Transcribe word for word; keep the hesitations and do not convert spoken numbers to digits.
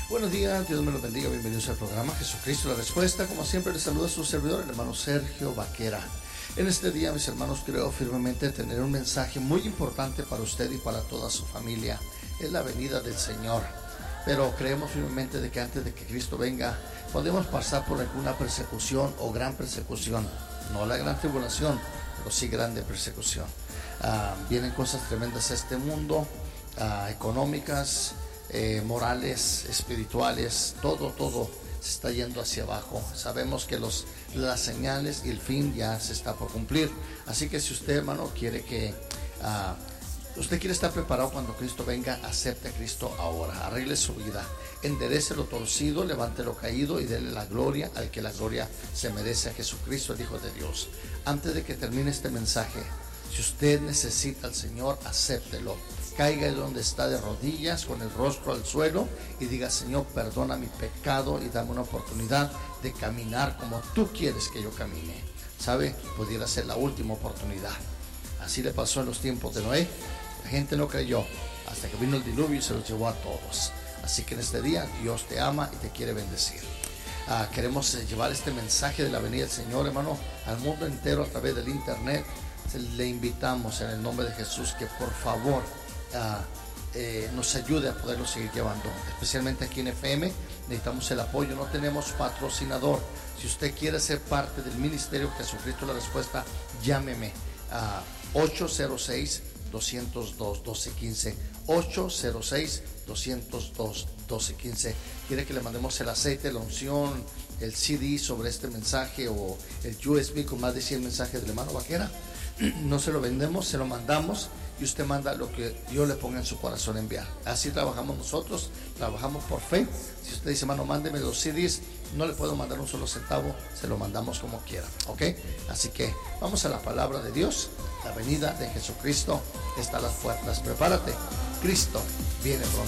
Buenos días, Dios me los bendiga, bienvenidos al programa Jesucristo la Respuesta. Como siempre les saluda su servidor, el hermano Sergio Vaquera. En este día, mis hermanos, creo firmemente tener un mensaje muy importante para usted y para toda su familia. Es la venida del Señor, pero creemos firmemente de que antes de que Cristo venga, podemos pasar por alguna persecución o gran persecución. No la gran tribulación, pero sí grande persecución. Uh, vienen cosas tremendas a este mundo, uh, económicas, Eh, morales, espirituales, todo, todo se está yendo hacia abajo. Sabemos que los, las señales y el fin ya se está por cumplir. Así que si usted, hermano, quiere que uh, usted quiere estar preparado cuando Cristo venga, acepte a Cristo ahora, arregle su vida, enderece lo torcido, levante lo caído y déle la gloria al que la gloria se merece, a Jesucristo, el Hijo de Dios. Antes de que termine este mensaje, si usted necesita al Señor, acéptelo. Caiga donde está de rodillas, con el rostro al suelo, y diga: Señor, perdona mi pecado y dame una oportunidad de caminar como tú quieres que yo camine. ¿Sabe? Pudiera ser la última oportunidad. Así le pasó en los tiempos de Noé. La gente no creyó hasta que vino el diluvio y se los llevó a todos. Así que en este día Dios te ama y te quiere bendecir. Ah, queremos llevar este mensaje de la venida del Señor, hermano, al mundo entero a través del internet. Le invitamos en el nombre de Jesús que por favor Uh, eh, nos ayude a poderlo seguir llevando, especialmente aquí en F M. Necesitamos el apoyo, no tenemos patrocinador. Si usted quiere ser parte del ministerio Jesucristo la Respuesta, llámeme a ocho cero seis, dos cero dos, uno dos uno cinco, ocho cero seis, dos cero dos, uno dos cinco. Quiere que le mandemos el aceite, la unción, el C D sobre este mensaje, o el U S B con más de cien mensajes del hermano Vaquera. No se lo vendemos, se lo mandamos, y usted manda lo que Dios le ponga en su corazón enviar. Así trabajamos nosotros, trabajamos por fe. Si usted dice: hermano, mándeme los C Ds, no le puedo mandar un solo centavo, se lo mandamos como quiera, ¿ok? Así que vamos a la palabra de Dios. La venida de Jesucristo está a las puertas. Prepárate, Cristo viene pronto.